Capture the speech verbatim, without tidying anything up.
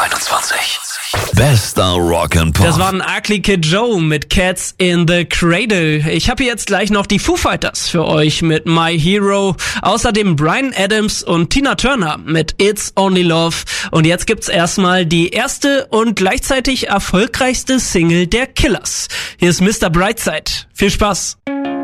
einundzwanzig. Bester Rock'n'Pop. Das waren Ugly Kid Joe mit Cats in the Cradle. Ich habe jetzt gleich noch die Foo Fighters für euch mit My Hero. Außerdem Bryan Adams und Tina Turner mit It's Only Love. Und jetzt gibt's erstmal die erste und gleichzeitig erfolgreichste Single der Killers. Hier ist Mister Brightside. Viel Spaß.